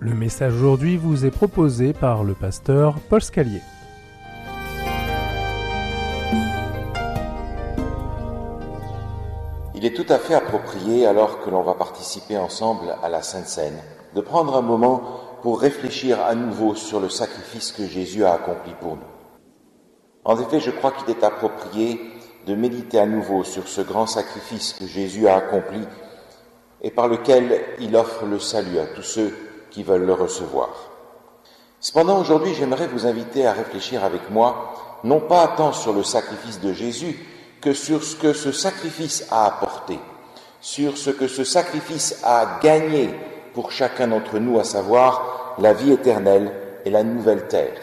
Le message aujourd'hui vous est proposé par le pasteur Paul Scalier. Il est tout à fait approprié, alors que l'on va participer ensemble à la Sainte Seine, de prendre un moment pour réfléchir à nouveau sur le sacrifice que Jésus a accompli pour nous. En effet, je crois qu'il est approprié de méditer à nouveau sur ce grand sacrifice que Jésus a accompli et par lequel il offre le salut à tous ceux qui veulent le recevoir. Cependant, aujourd'hui, j'aimerais vous inviter à réfléchir avec moi, non pas tant sur le sacrifice de Jésus, que sur ce que ce sacrifice a apporté, sur ce que ce sacrifice a gagné pour chacun d'entre nous, à savoir la vie éternelle et la nouvelle terre.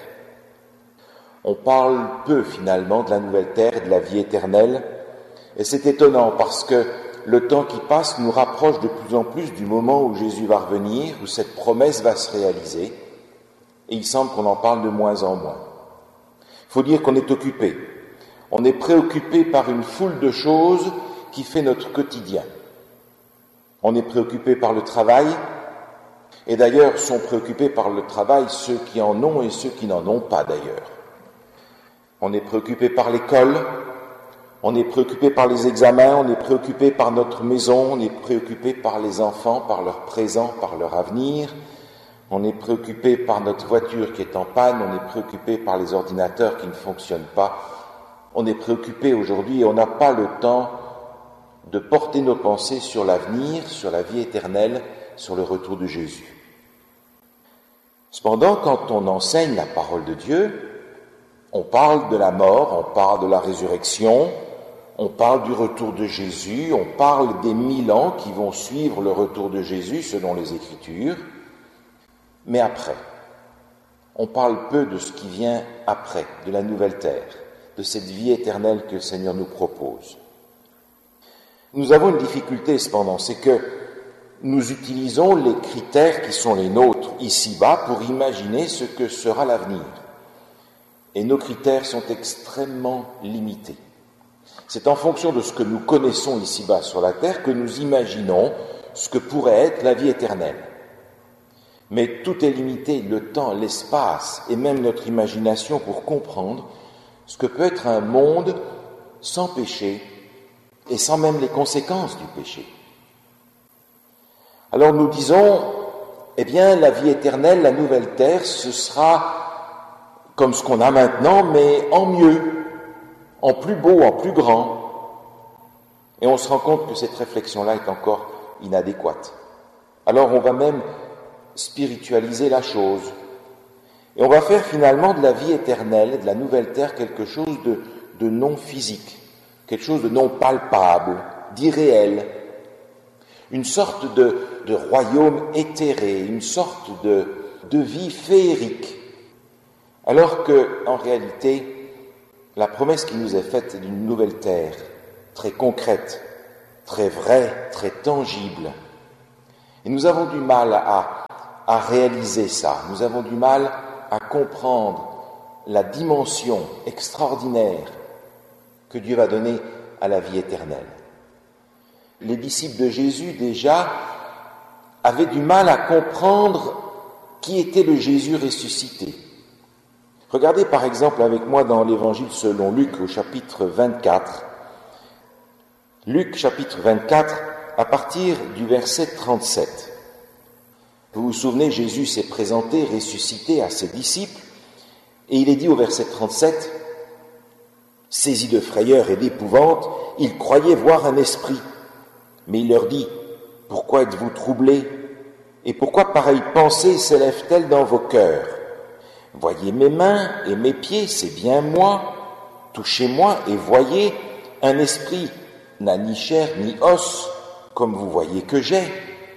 On parle peu finalement de la nouvelle terre et de la vie éternelle, et c'est étonnant parce que le temps qui passe nous rapproche de plus en plus du moment où Jésus va revenir, où cette promesse va se réaliser, et il semble qu'on en parle de moins en moins. Il faut dire qu'on est occupé. On est préoccupé par une foule de choses qui fait notre quotidien. On est préoccupé par le travail, et d'ailleurs sont préoccupés par le travail ceux qui en ont et ceux qui n'en ont pas d'ailleurs. On est préoccupé par l'école, on est préoccupé par les examens, on est préoccupé par notre maison, on est préoccupé par les enfants, par leur présent, par leur avenir. On est préoccupé par notre voiture qui est en panne, on est préoccupé par les ordinateurs qui ne fonctionnent pas. On est préoccupé aujourd'hui et on n'a pas le temps de porter nos pensées sur l'avenir, sur la vie éternelle, sur le retour de Jésus. Cependant, quand on enseigne la parole de Dieu, on parle de la mort, on parle de la résurrection, on parle du retour de Jésus, on parle des 1000 ans qui vont suivre le retour de Jésus selon les Écritures. Mais après, on parle peu de ce qui vient après, de la nouvelle terre, de cette vie éternelle que le Seigneur nous propose. Nous avons une difficulté cependant, c'est que nous utilisons les critères qui sont les nôtres ici-bas pour imaginer ce que sera l'avenir. Et nos critères sont extrêmement limités. C'est en fonction de ce que nous connaissons ici-bas sur la terre que nous imaginons ce que pourrait être la vie éternelle. Mais tout est limité, le temps, l'espace et même notre imagination pour comprendre ce que peut être un monde sans péché et sans même les conséquences du péché. Alors nous disons, eh bien la vie éternelle, la nouvelle terre, ce sera comme ce qu'on a maintenant, mais en mieux, en plus beau, en plus grand. Et on se rend compte que cette réflexion-là est encore inadéquate. Alors on va même spiritualiser la chose. Et on va faire finalement de la vie éternelle, de la nouvelle terre, quelque chose de non physique, quelque chose de non palpable, d'irréel, une sorte de royaume éthéré, une sorte de vie féerique. Alors que, en réalité, la promesse qui nous est faite est d'une nouvelle terre, très concrète, très vraie, très tangible. Et nous avons du mal à réaliser ça. Nous avons du mal à comprendre la dimension extraordinaire que Dieu va donner à la vie éternelle. Les disciples de Jésus, déjà, avaient du mal à comprendre qui était le Jésus ressuscité. Regardez par exemple avec moi dans l'Évangile selon Luc au chapitre 24. Luc chapitre 24 à partir du verset 37. Vous vous souvenez, Jésus s'est présenté, ressuscité à ses disciples, et il est dit au verset 37, « Saisis de frayeur et d'épouvante, ils croyaient voir un esprit. Mais il leur dit, « Pourquoi êtes-vous troublés? Et pourquoi pareille pensée s'élève-t-elle dans vos cœurs? Voyez mes mains et mes pieds, c'est bien moi. Touchez-moi et voyez, un esprit n'a ni chair ni os, comme vous voyez que j'ai. »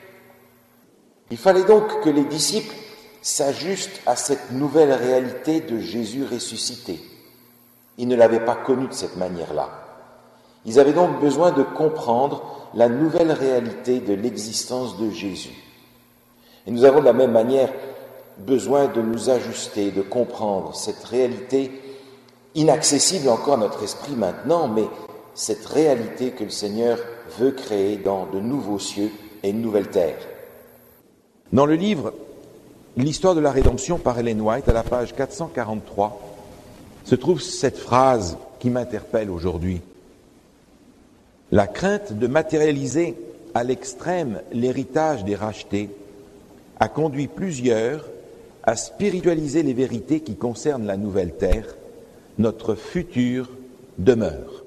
Il fallait donc que les disciples s'ajustent à cette nouvelle réalité de Jésus ressuscité. Ils ne l'avaient pas connu de cette manière-là. Ils avaient donc besoin de comprendre la nouvelle réalité de l'existence de Jésus. Et nous avons de la même manière besoin de nous ajuster, de comprendre cette réalité inaccessible encore à notre esprit maintenant, mais cette réalité que le Seigneur veut créer dans de nouveaux cieux et une nouvelle terre. Dans le livre l'histoire de la rédemption par Ellen White, à la page 443, se trouve cette phrase qui m'interpelle aujourd'hui. La crainte de matérialiser à l'extrême l'héritage des rachetés a conduit plusieurs à spiritualiser les vérités qui concernent la nouvelle terre, notre future demeure.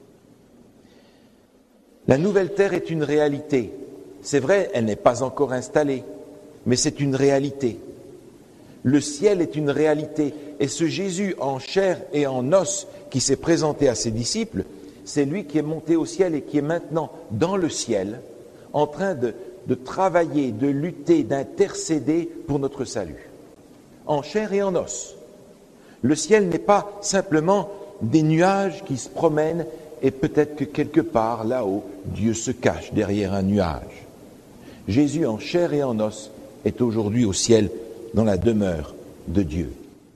La nouvelle terre est une réalité. C'est vrai, elle n'est pas encore installée, mais c'est une réalité. Le ciel est une réalité. Et ce Jésus en chair et en os qui s'est présenté à ses disciples, c'est lui qui est monté au ciel et qui est maintenant dans le ciel, en train de travailler, de lutter, d'intercéder pour notre salut. En chair et en os. Le ciel n'est pas simplement des nuages qui se promènent et peut-être que quelque part là-haut, Dieu se cache derrière un nuage. Jésus en chair et en os est aujourd'hui au ciel dans la demeure de Dieu.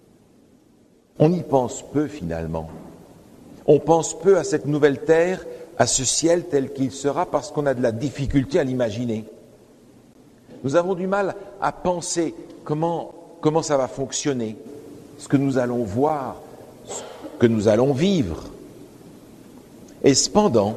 On y pense peu finalement. On pense peu à cette nouvelle terre, à ce ciel tel qu'il sera parce qu'on a de la difficulté à l'imaginer. Nous avons du mal à penser comment ça va fonctionner, ce que nous allons voir, ce que nous allons vivre. Et cependant,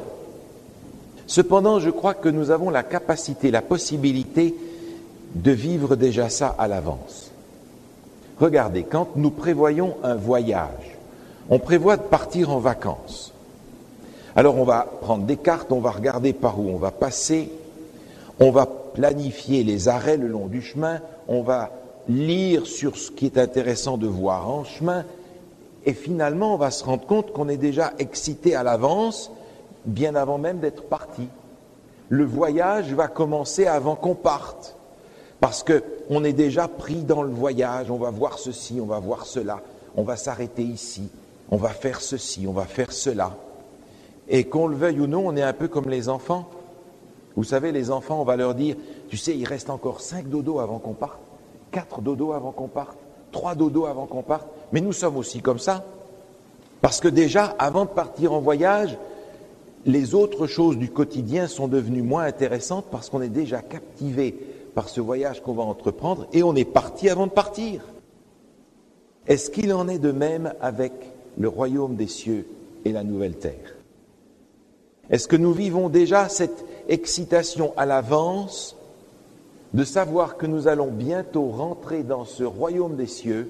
je crois que nous avons la capacité, la possibilité de vivre déjà ça à l'avance. Regardez, quand nous prévoyons un voyage, on prévoit de partir en vacances. Alors on va prendre des cartes, on va regarder par où on va passer, on va planifier les arrêts le long du chemin, on va lire sur ce qui est intéressant de voir en chemin, et finalement on va se rendre compte qu'on est déjà excité à l'avance, bien avant même d'être parti. Le voyage va commencer avant qu'on parte, parce qu'on est déjà pris dans le voyage, on va voir ceci, on va voir cela, on va s'arrêter ici, on va faire ceci, on va faire cela. Et qu'on le veuille ou non, on est un peu comme les enfants. Vous savez, les enfants, on va leur dire, tu sais, il reste encore 5 dodos avant qu'on parte, 4 dodos avant qu'on parte, 3 dodos avant qu'on parte. Mais nous sommes aussi comme ça. Parce que déjà, avant de partir en voyage, les autres choses du quotidien sont devenues moins intéressantes parce qu'on est déjà captivé par ce voyage qu'on va entreprendre et on est parti avant de partir. Est-ce qu'il en est de même avec le royaume des cieux et la nouvelle terre? Est-ce que nous vivons déjà cette excitation à l'avance de savoir que nous allons bientôt rentrer dans ce royaume des cieux,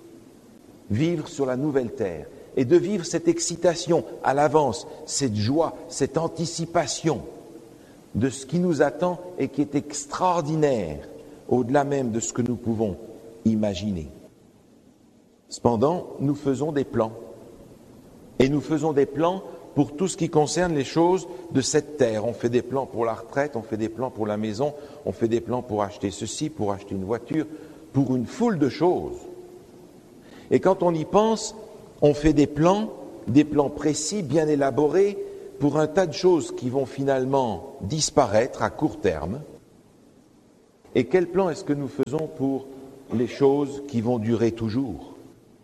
vivre sur la nouvelle terre, et de vivre cette excitation à l'avance, cette joie, cette anticipation de ce qui nous attend et qui est extraordinaire, au-delà même de ce que nous pouvons imaginer. Cependant, nous faisons des plans. Et nous faisons des plans pour tout ce qui concerne les choses de cette terre. On fait des plans pour la retraite, on fait des plans pour la maison, on fait des plans pour acheter ceci, pour acheter une voiture, pour une foule de choses. Et quand on y pense, on fait des plans précis, bien élaborés, pour un tas de choses qui vont finalement disparaître à court terme. Et quel plan est-ce que nous faisons pour les choses qui vont durer toujours?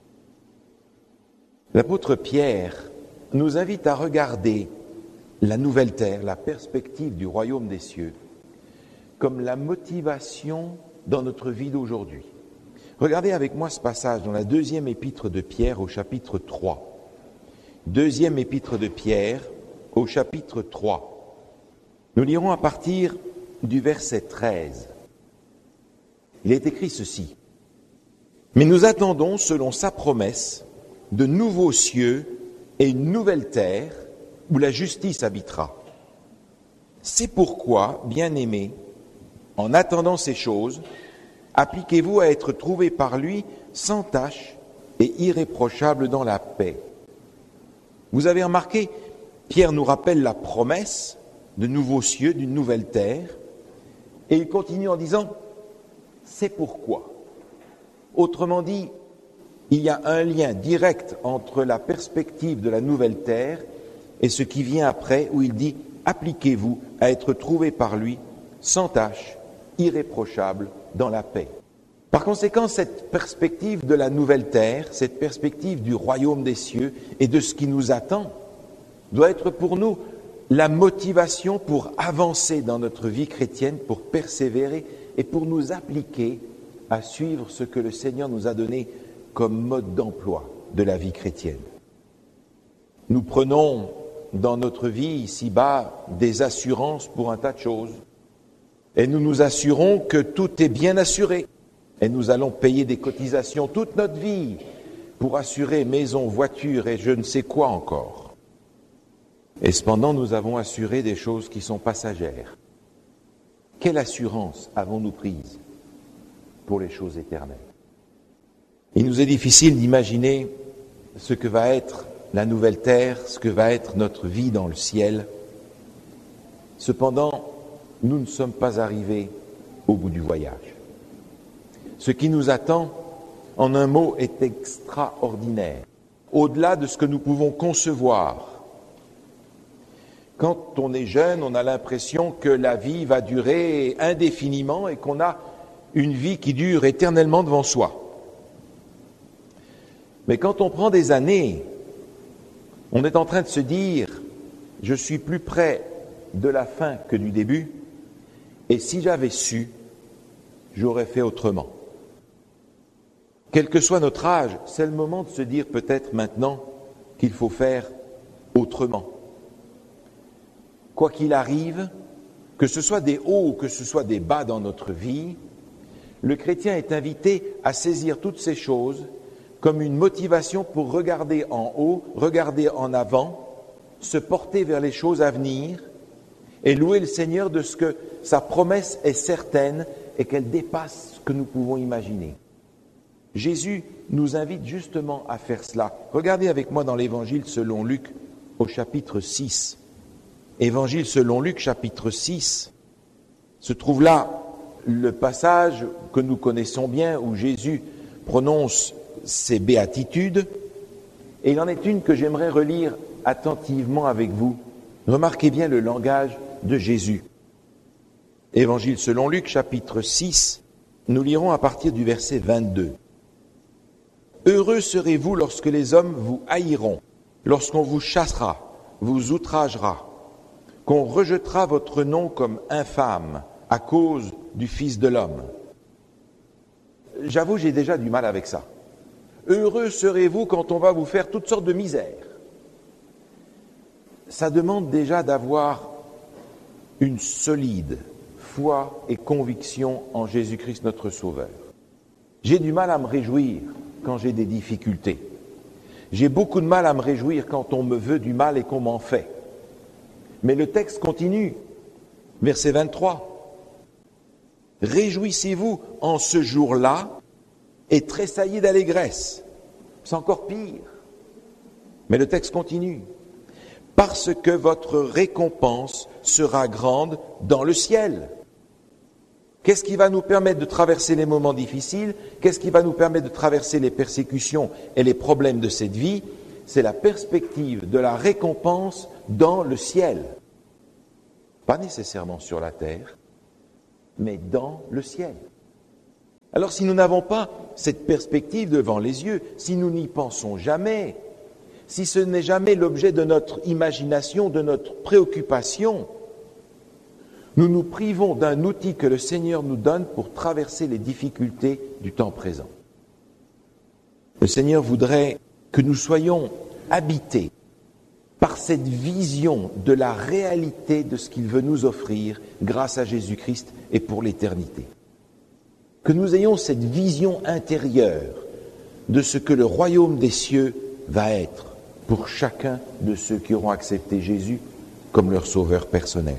L'apôtre Pierre nous invite à regarder la nouvelle terre, la perspective du royaume des cieux, comme la motivation dans notre vie d'aujourd'hui. Regardez avec moi ce passage dans la deuxième épître de Pierre au chapitre 3. Deuxième épître de Pierre au chapitre 3. Nous lirons à partir du verset 13. Il est écrit ceci. « Mais nous attendons, selon sa promesse, de nouveaux cieux et une nouvelle terre où la justice habitera. C'est pourquoi, bien-aimés, en attendant ces choses, appliquez-vous à être trouvés par lui sans tache et irréprochables dans la paix. » Vous avez remarqué, Pierre nous rappelle la promesse de nouveaux cieux, d'une nouvelle terre, et il continue en disant « c'est pourquoi ». Autrement dit, il y a un lien direct entre la perspective de la nouvelle terre et ce qui vient après, où il dit « appliquez-vous à être trouvés par lui sans tache, irréprochables dans la paix ». Par conséquent, cette perspective de la nouvelle terre, cette perspective du royaume des cieux et de ce qui nous attend, doit être pour nous la motivation pour avancer dans notre vie chrétienne, pour persévérer et pour nous appliquer à suivre ce que le Seigneur nous a donné comme mode d'emploi de la vie chrétienne. Nous prenons dans notre vie ici-bas des assurances pour un tas de choses. Et nous nous assurons que tout est bien assuré. Et nous allons payer des cotisations toute notre vie pour assurer maison, voiture et je ne sais quoi encore. Et cependant, nous avons assuré des choses qui sont passagères. Quelle assurance avons-nous prise pour les choses éternelles? Il nous est difficile d'imaginer ce que va être la nouvelle terre, ce que va être notre vie dans le ciel. Cependant, nous ne sommes pas arrivés au bout du voyage. Ce qui nous attend, en un mot, est extraordinaire, au-delà de ce que nous pouvons concevoir. Quand on est jeune, on a l'impression que la vie va durer indéfiniment et qu'on a une vie qui dure éternellement devant soi. Mais quand on prend des années, on est en train de se dire « je suis plus près de la fin que du début, et si j'avais su, j'aurais fait autrement ». Quel que soit notre âge, c'est le moment de se dire peut-être maintenant qu'il faut faire autrement. Quoi qu'il arrive, que ce soit des hauts ou que ce soit des bas dans notre vie, le chrétien est invité à saisir toutes ces choses comme une motivation pour regarder en haut, regarder en avant, se porter vers les choses à venir et louer le Seigneur de ce que sa promesse est certaine et qu'elle dépasse ce que nous pouvons imaginer. Jésus nous invite justement à faire cela. Regardez avec moi dans l'Évangile selon Luc au chapitre 6. Évangile selon Luc chapitre 6, se trouve là le passage que nous connaissons bien où Jésus prononce ses béatitudes, et il en est une que j'aimerais relire attentivement avec vous. Remarquez bien le langage de Jésus. Évangile selon Luc, chapitre 6, nous lirons à partir du verset 22. « Heureux serez-vous lorsque les hommes vous haïront, lorsqu'on vous chassera, vous outragera, qu'on rejettera votre nom comme infâme à cause du Fils de l'homme. » J'avoue, j'ai déjà du mal avec ça. Heureux serez-vous quand on va vous faire toutes sortes de misères. Ça demande déjà d'avoir une solide foi et conviction en Jésus-Christ notre Sauveur. J'ai du mal à me réjouir quand j'ai des difficultés. J'ai beaucoup de mal à me réjouir quand on me veut du mal et qu'on m'en fait. Mais le texte continue, verset 23. « Réjouissez-vous en ce jour-là et tressaillez d'allégresse. » C'est encore pire. Mais le texte continue. « Parce que votre récompense sera grande dans le ciel. » Qu'est-ce qui va nous permettre de traverser les moments difficiles? Qu'est-ce qui va nous permettre de traverser les persécutions et les problèmes de cette vie? C'est la perspective de la récompense dans le ciel. Pas nécessairement sur la terre, mais dans le ciel. Alors si nous n'avons pas cette perspective devant les yeux, si nous n'y pensons jamais, si ce n'est jamais l'objet de notre imagination, de notre préoccupation, nous nous privons d'un outil que le Seigneur nous donne pour traverser les difficultés du temps présent. Le Seigneur voudrait que nous soyons habités par cette vision de la réalité de ce qu'il veut nous offrir grâce à Jésus-Christ et pour l'éternité. Que nous ayons cette vision intérieure de ce que le royaume des cieux va être pour chacun de ceux qui auront accepté Jésus comme leur sauveur personnel.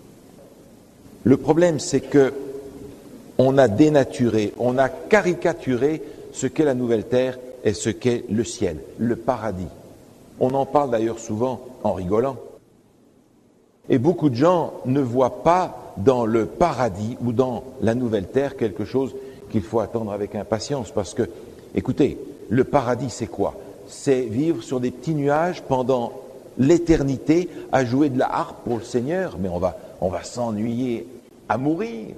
Le problème, c'est que on a dénaturé, on a caricaturé ce qu'est la nouvelle terre et ce qu'est le ciel, le paradis. On en parle d'ailleurs souvent en rigolant. Et beaucoup de gens ne voient pas dans le paradis ou dans la nouvelle terre quelque chose qu'il faut attendre avec impatience. Parce que, écoutez, le paradis c'est quoi? C'est vivre sur des petits nuages pendant l'éternité à jouer de la harpe pour le Seigneur. Mais on va s'ennuyer à mourir.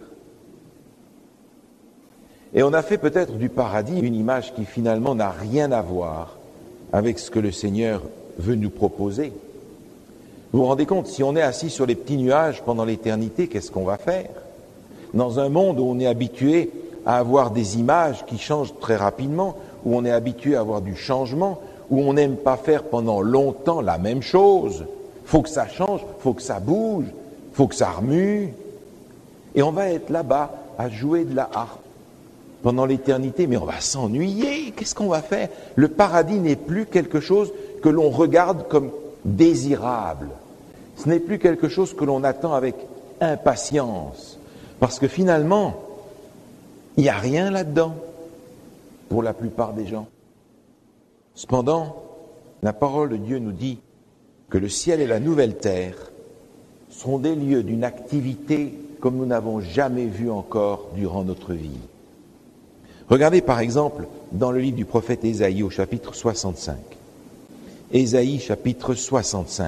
Et on a fait peut-être du paradis une image qui finalement n'a rien à voir avec ce que le Seigneur veut nous proposer. Vous vous rendez compte, si on est assis sur les petits nuages pendant l'éternité, qu'est-ce qu'on va faire? Dans un monde où on est habitué à avoir des images qui changent très rapidement, où on est habitué à avoir du changement, où on n'aime pas faire pendant longtemps la même chose. Faut que ça change, faut que ça bouge, faut que ça remue. Et on va être là-bas à jouer de la harpe pendant l'éternité, mais on va s'ennuyer. Qu'est-ce qu'on va faire? Le paradis n'est plus quelque chose que l'on regarde comme désirable. Ce n'est plus quelque chose que l'on attend avec impatience. Parce que finalement, il n'y a rien là-dedans pour la plupart des gens. Cependant, la parole de Dieu nous dit que le ciel et la nouvelle terre sont des lieux d'une activité comme nous n'avons jamais vu encore durant notre vie. Regardez par exemple dans le livre du prophète Ésaïe au chapitre 65. Ésaïe chapitre 65.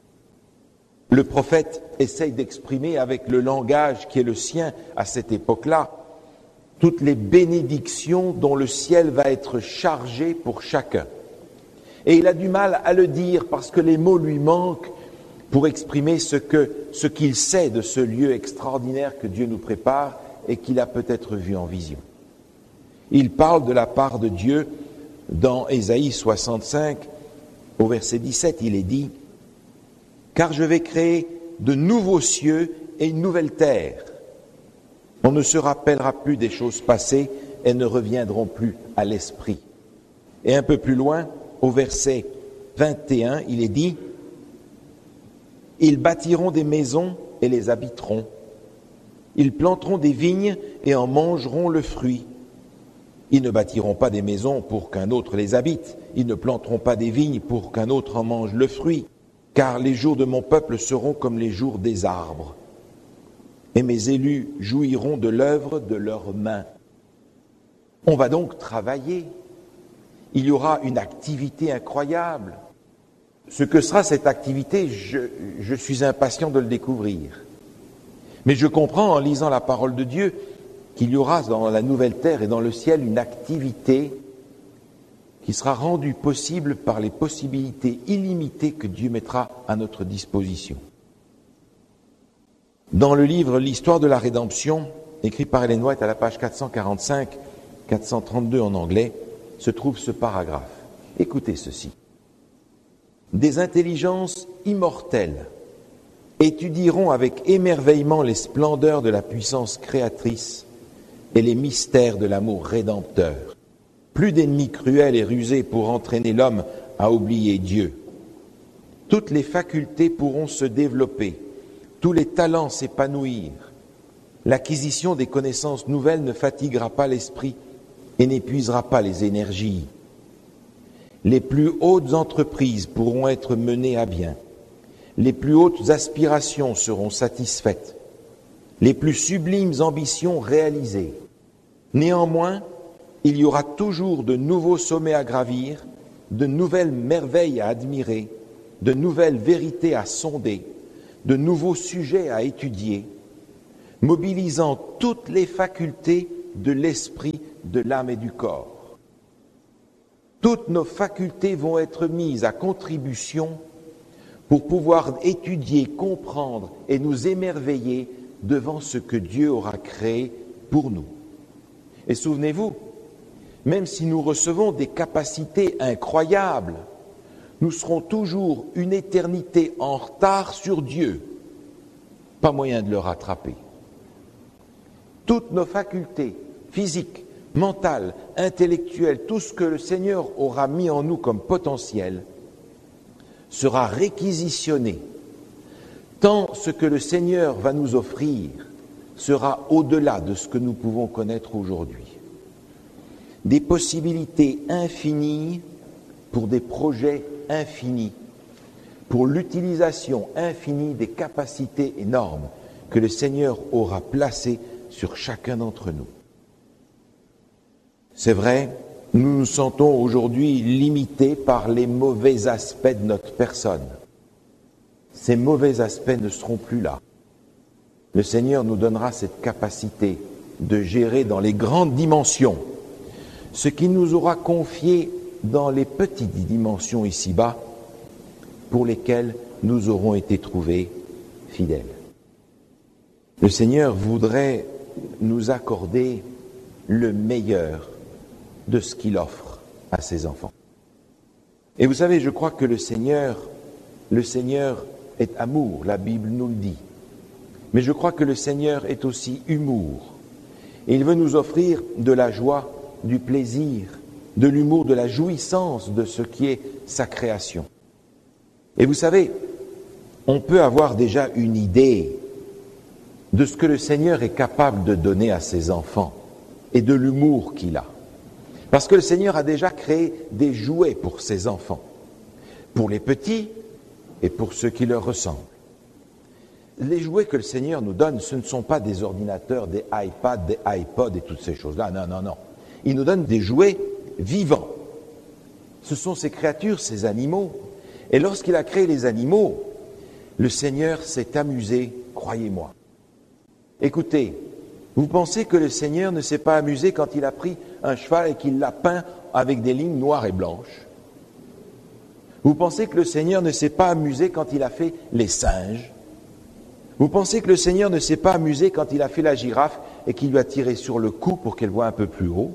Le prophète essaye d'exprimer avec le langage qui est le sien à cette époque-là toutes les bénédictions dont le ciel va être chargé pour chacun. Et il a du mal à le dire parce que les mots lui manquent pour exprimer ce qu'il sait de ce lieu extraordinaire que Dieu nous prépare et qu'il a peut-être vu en vision. Il parle de la part de Dieu dans Ésaïe 65, au verset 17, il est dit « Car je vais créer de nouveaux cieux et une nouvelle terre. On ne se rappellera plus des choses passées et ne reviendront plus à l'esprit. » Et un peu plus loin, au verset 21, il est dit « Ils bâtiront des maisons et les habiteront. Ils planteront des vignes et en mangeront le fruit. Ils ne bâtiront pas des maisons pour qu'un autre les habite. Ils ne planteront pas des vignes pour qu'un autre en mange le fruit. Car les jours de mon peuple seront comme les jours des arbres. Et mes élus jouiront de l'œuvre de leurs mains. » On va donc travailler. Il y aura une activité incroyable. Ce que sera cette activité, je suis impatient de le découvrir. Mais je comprends en lisant la parole de Dieu qu'il y aura dans la nouvelle terre et dans le ciel une activité qui sera rendue possible par les possibilités illimitées que Dieu mettra à notre disposition. Dans le livre L'histoire de la rédemption, écrit par Ellen White à la page 445, 432 en anglais, se trouve ce paragraphe. Écoutez ceci. Des intelligences immortelles étudieront avec émerveillement les splendeurs de la puissance créatrice et les mystères de l'amour rédempteur. Plus d'ennemis cruels et rusés pour entraîner l'homme à oublier Dieu. Toutes les facultés pourront se développer, tous les talents s'épanouir. L'acquisition des connaissances nouvelles ne fatiguera pas l'esprit et n'épuisera pas les énergies. Les plus hautes entreprises pourront être menées à bien. Les plus hautes aspirations seront satisfaites. Les plus sublimes ambitions réalisées. Néanmoins, il y aura toujours de nouveaux sommets à gravir, de nouvelles merveilles à admirer, de nouvelles vérités à sonder, de nouveaux sujets à étudier, mobilisant toutes les facultés de l'esprit, de l'âme et du corps. Toutes nos facultés vont être mises à contribution pour pouvoir étudier, comprendre et nous émerveiller devant ce que Dieu aura créé pour nous. Et souvenez-vous, même si nous recevons des capacités incroyables, nous serons toujours une éternité en retard sur Dieu. Pas moyen de le rattraper. Toutes nos facultés physiques, mentales, intellectuelles, tout ce que le Seigneur aura mis en nous comme potentiel, sera réquisitionné. Tant ce que le Seigneur va nous offrir sera au-delà de ce que nous pouvons connaître aujourd'hui. Des possibilités infinies pour des projets infinis, pour l'utilisation infinie des capacités énormes que le Seigneur aura placées sur chacun d'entre nous. C'est vrai, nous nous sentons aujourd'hui limités par les mauvais aspects de notre personne. Ces mauvais aspects ne seront plus là. Le Seigneur nous donnera cette capacité de gérer dans les grandes dimensions ce qu'il nous aura confié dans les petites dimensions ici-bas pour lesquelles nous aurons été trouvés fidèles. Le Seigneur voudrait nous accorder le meilleur de ce qu'il offre à ses enfants. Et vous savez, je crois que le Seigneur est amour, la Bible nous le dit. Mais je crois que le Seigneur est aussi humour. Et il veut nous offrir de la joie, du plaisir, de l'humour, de la jouissance de ce qui est sa création. Et vous savez, on peut avoir déjà une idée de ce que le Seigneur est capable de donner à ses enfants et de l'humour qu'il a. Parce que le Seigneur a déjà créé des jouets pour ses enfants, pour les petits et pour ceux qui leur ressemblent. Les jouets que le Seigneur nous donne, ce ne sont pas des ordinateurs, des iPads, des iPods et toutes ces choses-là. Non. Il nous donne des jouets vivants. Ce sont ces créatures, ces animaux. Et lorsqu'il a créé les animaux, le Seigneur s'est amusé, croyez-moi. Écoutez, vous pensez que le Seigneur ne s'est pas amusé quand il a pris un cheval et qu'il l'a peint avec des lignes noires et blanches? Vous pensez que le Seigneur ne s'est pas amusé quand il a fait les singes? Vous pensez que le Seigneur ne s'est pas amusé quand il a fait la girafe et qu'il lui a tiré sur le cou pour qu'elle voie un peu plus haut?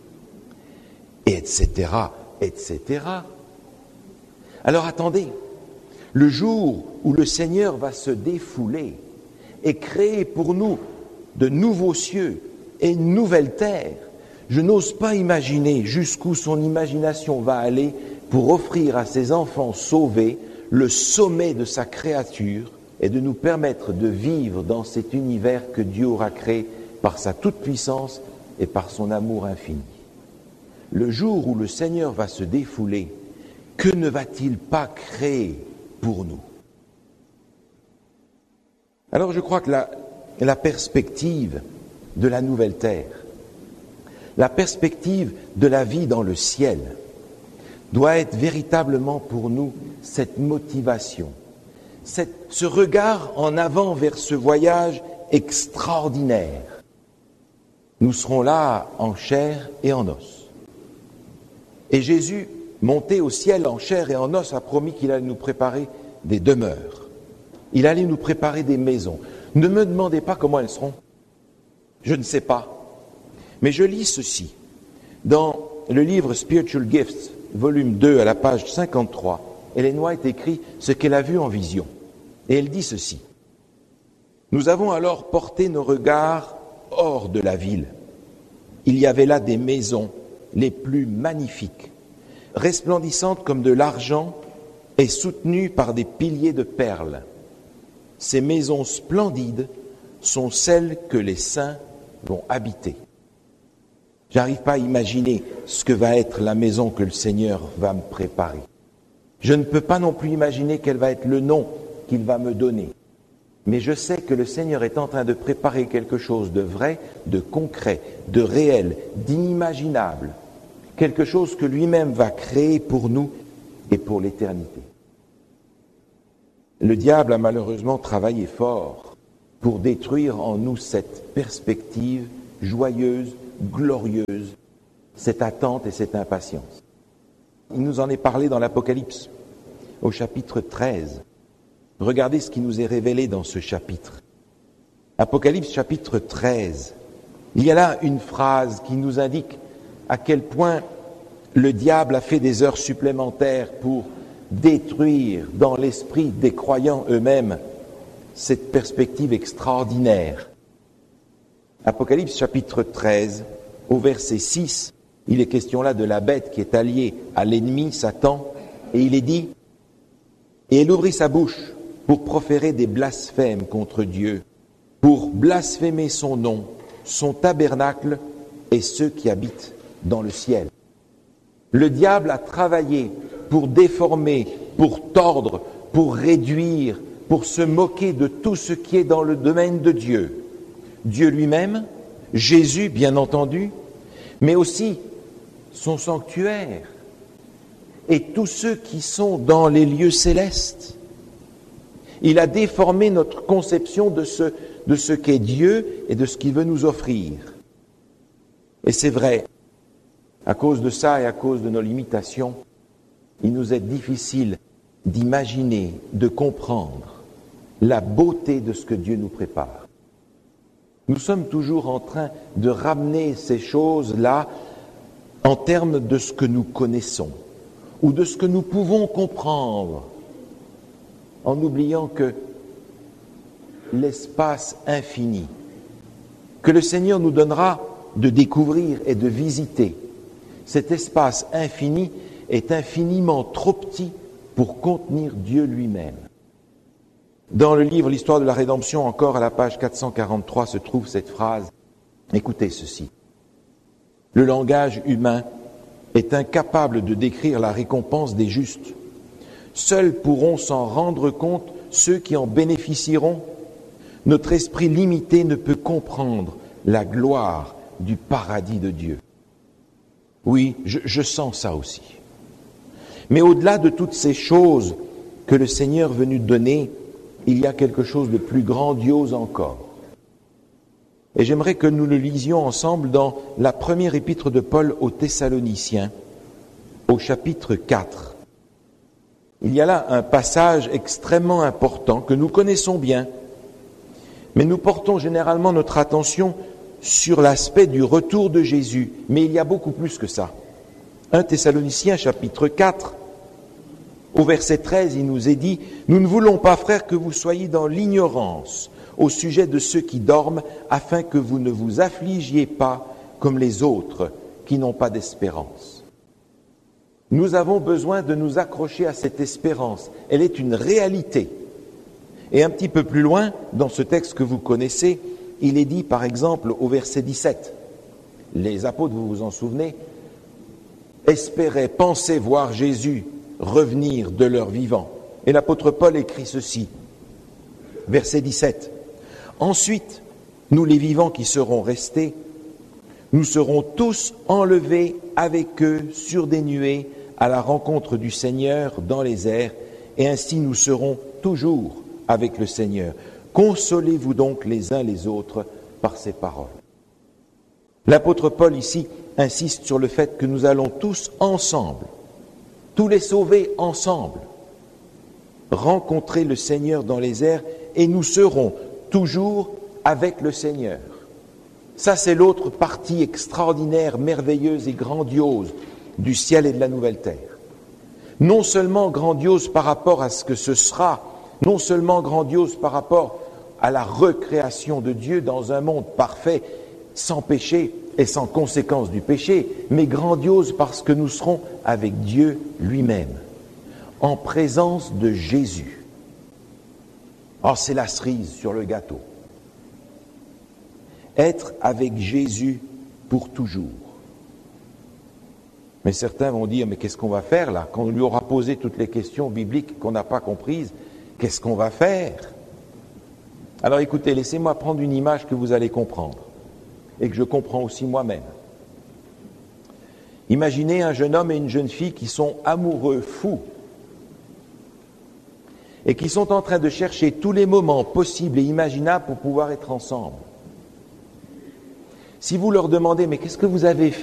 Etc., etc. Alors attendez, le jour où le Seigneur va se défouler et créer pour nous de nouveaux cieux et une nouvelle terre, je n'ose pas imaginer jusqu'où son imagination va aller pour offrir à ses enfants sauvés le sommet de sa créature et de nous permettre de vivre dans cet univers que Dieu aura créé par sa toute-puissance et par son amour infini. Le jour où le Seigneur va se défouler, que ne va-t-il pas créer pour nous? Alors je crois que la perspective de la nouvelle terre, la perspective de la vie dans le ciel, doit être véritablement pour nous cette motivation, ce regard en avant vers ce voyage extraordinaire. Nous serons là en chair et en os. Et Jésus, monté au ciel en chair et en os, a promis qu'il allait nous préparer des demeures. Il allait nous préparer des maisons. Ne me demandez pas comment elles seront. Je ne sais pas. Mais je lis ceci dans le livre Spiritual Gifts, volume 2, à la page 53. Hélène White écrit ce qu'elle a vu en vision. Et elle dit ceci. Nous avons alors porté nos regards hors de la ville. Il y avait là des maisons les plus magnifiques, resplendissantes comme de l'argent et soutenues par des piliers de perles. Ces maisons splendides sont celles que les saints vont habiter. J'arrive pas à imaginer ce que va être la maison que le Seigneur va me préparer. Je ne peux pas non plus imaginer quel va être le nom qu'il va me donner. Mais je sais que le Seigneur est en train de préparer quelque chose de vrai, de concret, de réel, d'inimaginable. Quelque chose que lui-même va créer pour nous et pour l'éternité. Le diable a malheureusement travaillé fort pour détruire en nous cette perspective joyeuse, glorieuse, cette attente et cette impatience. Il nous en est parlé dans l'Apocalypse, au chapitre 13. Regardez ce qui nous est révélé dans ce chapitre. Apocalypse chapitre 13. Il y a là une phrase qui nous indique à quel point le diable a fait des heures supplémentaires pour détruire dans l'esprit des croyants eux-mêmes cette perspective extraordinaire. Apocalypse chapitre 13, au verset 6, il est question là de la bête qui est alliée à l'ennemi, Satan, et il est dit « Et elle ouvrit sa bouche pour proférer des blasphèmes contre Dieu, pour blasphémer son nom, son tabernacle et ceux qui habitent dans le ciel. » Le diable a travaillé pour déformer, pour tordre, pour réduire, pour se moquer de tout ce qui est dans le domaine de Dieu. Dieu lui-même, Jésus bien entendu, mais aussi son sanctuaire et tous ceux qui sont dans les lieux célestes. Il a déformé notre conception de ce qu'est Dieu et de ce qu'il veut nous offrir. Et c'est vrai, à cause de ça et à cause de nos limitations, il nous est difficile d'imaginer, de comprendre la beauté de ce que Dieu nous prépare. Nous sommes toujours en train de ramener ces choses-là en termes de ce que nous connaissons ou de ce que nous pouvons comprendre, en oubliant que l'espace infini que le Seigneur nous donnera de découvrir et de visiter, cet espace infini est infiniment trop petit pour contenir Dieu lui-même. Dans le livre L'Histoire de la Rédemption, encore à la page 443, se trouve cette phrase. Écoutez ceci. Le langage humain est incapable de décrire la récompense des justes. Seuls pourront s'en rendre compte ceux qui en bénéficieront. Notre esprit limité ne peut comprendre la gloire du paradis de Dieu. Oui, je sens ça aussi. Mais au-delà de toutes ces choses que le Seigneur veut nous donner, il y a quelque chose de plus grandiose encore. Et j'aimerais que nous le lisions ensemble dans la première épître de Paul aux Thessaloniciens, au chapitre 4. Il y a là un passage extrêmement important que nous connaissons bien, mais nous portons généralement notre attention sur l'aspect du retour de Jésus. Mais il y a beaucoup plus que ça. 1 Thessaloniciens, chapitre 4, au verset 13, il nous est dit « Nous ne voulons pas, frères, que vous soyez dans l'ignorance au sujet de ceux qui dorment, afin que vous ne vous affligiez pas comme les autres qui n'ont pas d'espérance. » Nous avons besoin de nous accrocher à cette espérance. Elle est une réalité. Et un petit peu plus loin, dans ce texte que vous connaissez, il est dit, par exemple, au verset 17, les apôtres, vous vous en souvenez, espéraient, pensaient voir Jésus revenir de leur vivant. Et l'apôtre Paul écrit ceci, verset 17. Ensuite, nous les vivants qui serons restés, nous serons tous enlevés avec eux sur des nuées à la rencontre du Seigneur dans les airs, et ainsi nous serons toujours avec le Seigneur. Consolez-vous donc les uns les autres par ces paroles. L'apôtre Paul ici insiste sur le fait que nous allons tous ensemble, tous les sauvés ensemble, rencontrer le Seigneur dans les airs et nous serons toujours avec le Seigneur. Ça, c'est l'autre partie extraordinaire, merveilleuse et grandiose du ciel et de la nouvelle terre. Non seulement grandiose par rapport à ce que ce sera, non seulement grandiose par rapport à la recréation de Dieu dans un monde parfait, sans péché et sans conséquence du péché, mais grandiose parce que nous serons avec Dieu lui-même, en présence de Jésus. Oh, c'est la cerise sur le gâteau. Être avec Jésus pour toujours. Mais certains vont dire, mais qu'est-ce qu'on va faire là? Quand on lui aura posé toutes les questions bibliques qu'on n'a pas comprises, qu'est-ce qu'on va faire? Alors écoutez, laissez-moi prendre une image que vous allez comprendre, et que je comprends aussi moi-même. Imaginez un jeune homme et une jeune fille qui sont amoureux, fous, et qui sont en train de chercher tous les moments possibles et imaginables pour pouvoir être ensemble. Si vous leur demandez, mais qu'est-ce que vous avez